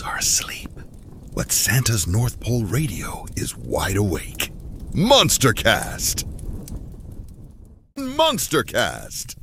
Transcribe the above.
elves are asleep, but Santa's North Pole radio is wide awake. Monstercast! Monstercast!